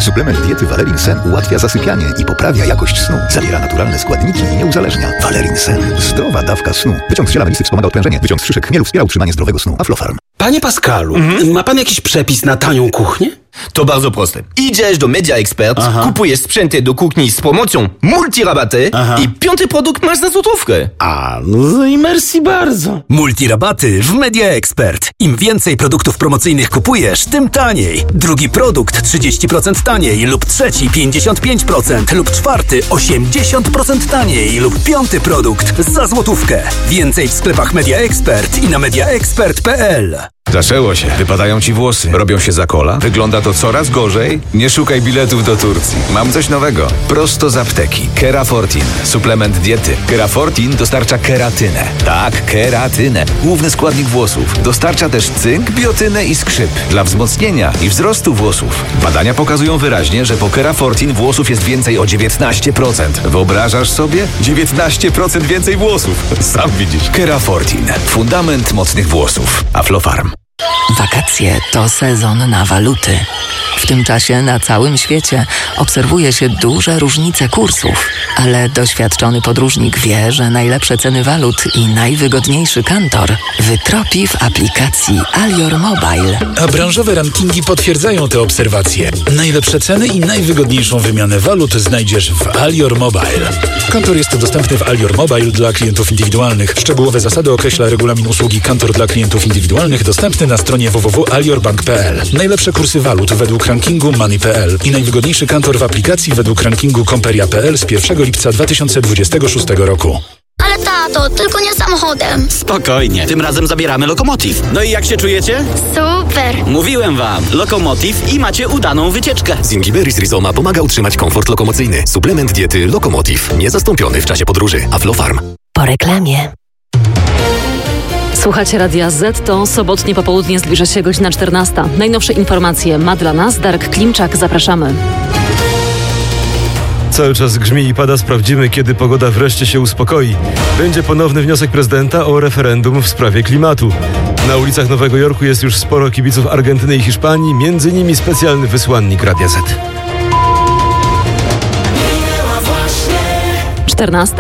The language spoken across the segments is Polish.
Suplement diety Valerin Sen ułatwia zasypianie i poprawia jakość snu. Zawiera naturalne składniki i nie uzależnia. Valerin Sen. Zdrowa dawka snu. Wyciąg z ziela melisy wspomaga odprężenie. Wyciąg z szyszek chmielu wspiera utrzymanie zdrowego snu. Aflofarm. Panie Pascalu, ma pan jakiś przepis na tanią kuchnię? To bardzo proste. Idziesz do Media Expert, kupujesz sprzęty do kuchni z promocją multirabaty i 5. produkt masz za złotówkę. No i merci bardzo. Multirabaty w Media Expert. Im więcej produktów promocyjnych kupujesz, tym taniej. Drugi produkt 30% taniej lub trzeci 55% lub czwarty 80% taniej lub 5. produkt za złotówkę. Więcej w sklepach Media Expert i na mediaexpert.pl. Zaczęło się. Wypadają ci włosy. Robią się za kola. Wygląda to coraz gorzej. Nie szukaj biletów do Turcji. Mam coś nowego. Prosto z apteki. Kerafortin. Suplement diety. Kerafortin dostarcza keratynę. Tak, keratynę. Główny składnik włosów. Dostarcza też cynk, biotynę i skrzyp. Dla wzmocnienia i wzrostu włosów. Badania pokazują wyraźnie, że po Kerafortin włosów jest więcej o 19%. Wyobrażasz sobie? 19% więcej włosów. Sam widzisz. Kerafortin. Fundament mocnych włosów. Aflofarm. Wakacje to sezon na waluty. W tym czasie na całym świecie obserwuje się duże różnice kursów, ale doświadczony podróżnik wie, że najlepsze ceny walut i najwygodniejszy kantor wytropi w aplikacji Alior Mobile. A branżowe rankingi potwierdzają te obserwacje. Najlepsze ceny i najwygodniejszą wymianę walut znajdziesz w Alior Mobile. Kantor jest dostępny w Alior Mobile dla klientów indywidualnych. Szczegółowe zasady określa regulamin usługi Kantor dla klientów indywidualnych dostępny na stronie www.aliorbank.pl. Najlepsze kursy walut według rankingu Money.pl i najwygodniejszy kantor w aplikacji według rankingu Comperia.pl z 1 lipca 2026 roku. Ale tato, tylko nie samochodem. Spokojnie, tym razem zabieramy Lokomotiv. No i jak się czujecie? Super. Mówiłem wam, Lokomotiv i macie udaną wycieczkę. Zingiberis Rizoma pomaga utrzymać komfort lokomocyjny. Suplement diety Lokomotiv. Niezastąpiony w czasie podróży. Aflofarm. Po reklamie. Słuchacie Radia Z, to sobotnie popołudnie, zbliża się godzina 14. Najnowsze informacje ma dla nas Darek Klimczak. Zapraszamy. Cały czas grzmi i pada, sprawdzimy, kiedy pogoda wreszcie się uspokoi. Będzie ponowny wniosek prezydenta o referendum w sprawie klimatu. Na ulicach Nowego Jorku jest już sporo kibiców Argentyny i Hiszpanii, między nimi specjalny wysłannik Radia Z. 14.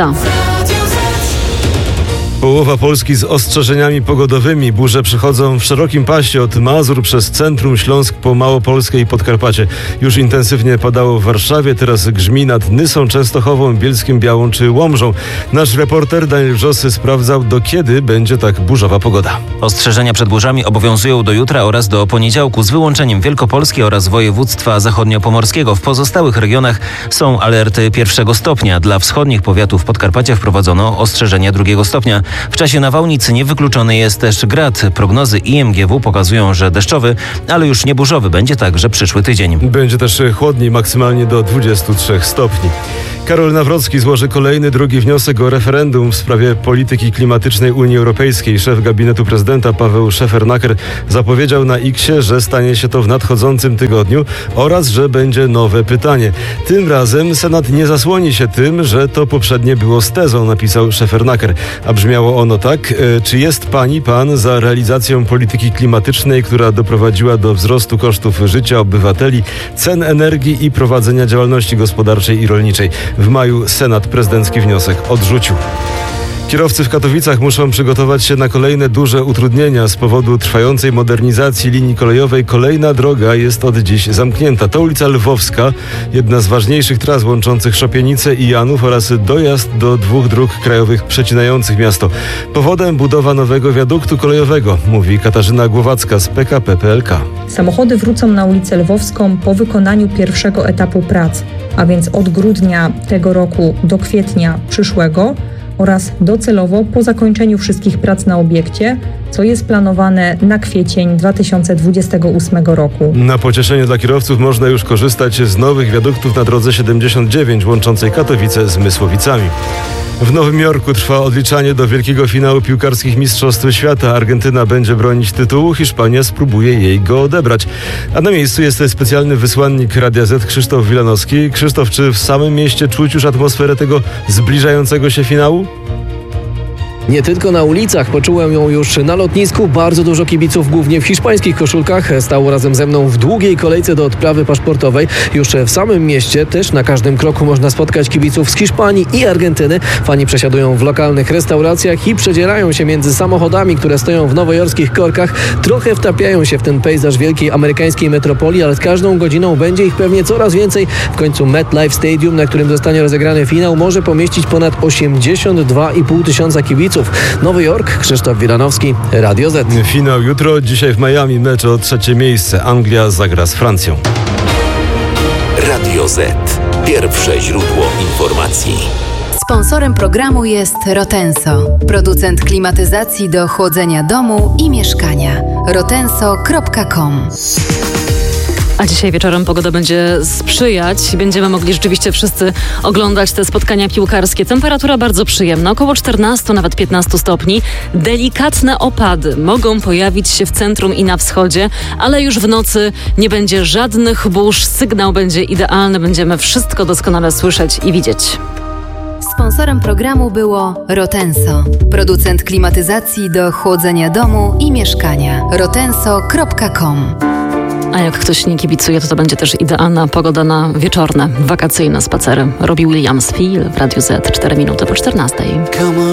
Połowa Polski z ostrzeżeniami pogodowymi. Burze przychodzą w szerokim pasie od Mazur przez centrum Śląsk po Małopolskę i Podkarpacie. Już intensywnie padało w Warszawie, teraz grzmi nad Nysą, Częstochową, Bielskiem Białą czy Łomżą. Nasz reporter Daniel Wrzosy sprawdzał, do kiedy będzie tak burzowa pogoda. Ostrzeżenia przed burzami obowiązują do jutra oraz do poniedziałku z wyłączeniem Wielkopolski oraz województwa zachodniopomorskiego. W pozostałych regionach są alerty 1 stopnia. Dla wschodnich powiatów Podkarpacia wprowadzono ostrzeżenia 2 stopnia. W czasie nawałnic niewykluczony jest też grad. Prognozy IMGW pokazują, że deszczowy, ale już nie burzowy będzie także przyszły tydzień. Będzie też chłodniej, maksymalnie do 23 stopni. Karol Nawrocki złoży kolejny, drugi wniosek o referendum w sprawie polityki klimatycznej Unii Europejskiej. Szef gabinetu prezydenta Paweł Szefernaker zapowiedział na X-ie, że stanie się to w nadchodzącym tygodniu oraz, że będzie nowe pytanie. Tym razem Senat nie zasłoni się tym, że to poprzednie było z tezą, napisał Szefernaker. A brzmiało ono tak: czy jest pan za realizacją polityki klimatycznej, która doprowadziła do wzrostu kosztów życia obywateli, cen energii i prowadzenia działalności gospodarczej i rolniczej? W maju Senat prezydencki wniosek odrzucił. Kierowcy w Katowicach muszą przygotować się na kolejne duże utrudnienia. Z powodu trwającej modernizacji linii kolejowej kolejna droga jest od dziś zamknięta. To ulica Lwowska, jedna z ważniejszych tras łączących Szopienicę i Janów oraz dojazd do 2 dróg krajowych przecinających miasto. Powodem budowa nowego wiaduktu kolejowego, mówi Katarzyna Głowacka z PKP PLK. Samochody wrócą na ulicę Lwowską po wykonaniu pierwszego etapu prac, a więc od grudnia tego roku do kwietnia przyszłego, oraz docelowo po zakończeniu wszystkich prac na obiekcie, co jest planowane na kwiecień 2028 roku. Na pocieszenie dla kierowców można już korzystać z nowych wiaduktów na drodze 79 łączącej Katowice z Mysłowicami. W Nowym Jorku trwa odliczanie do wielkiego finału piłkarskich Mistrzostw Świata. Argentyna będzie bronić tytułu, Hiszpania spróbuje jej go odebrać. A na miejscu jest specjalny wysłannik Radia Z Krzysztof Wilanowski. Krzysztof, czy w samym mieście czuć już atmosferę tego zbliżającego się finału? Nie tylko na ulicach, poczułem ją już na lotnisku. Bardzo dużo kibiców, głównie w hiszpańskich koszulkach, stało razem ze mną w długiej kolejce do odprawy paszportowej. Już w samym mieście też na każdym kroku można spotkać kibiców z Hiszpanii i Argentyny. Fani przesiadują w lokalnych restauracjach i przedzierają się między samochodami, które stoją w nowojorskich korkach. Trochę wtapiają się w ten pejzaż wielkiej amerykańskiej metropolii, ale z każdą godziną będzie ich pewnie coraz więcej. W końcu MetLife Stadium, na którym zostanie rozegrany finał, może pomieścić ponad 82,5 tysiąca kibiców. Nowy Jork, Krzysztof Wilanowski, Radio Z. Finał jutro, dzisiaj w Miami mecz o 3. miejsce. Anglia zagra z Francją. Radio Z. Pierwsze źródło informacji. Sponsorem programu jest Rotenso, producent klimatyzacji do chłodzenia domu i mieszkania. rotenso.com. A dzisiaj wieczorem pogoda będzie sprzyjać. Będziemy mogli rzeczywiście wszyscy oglądać te spotkania piłkarskie. Temperatura bardzo przyjemna, około 14, nawet 15 stopni. Delikatne opady mogą pojawić się w centrum i na wschodzie, ale już w nocy nie będzie żadnych burz. Sygnał będzie idealny, będziemy wszystko doskonale słyszeć i widzieć. Sponsorem programu było Rotenso, producent klimatyzacji do chłodzenia domu i mieszkania. rotenso.com. A jak ktoś nie kibicuje, to będzie też idealna pogoda na wieczorne, wakacyjne spacery. Robbie Williams, Feel w Radiu Z, 4 minuty po 14.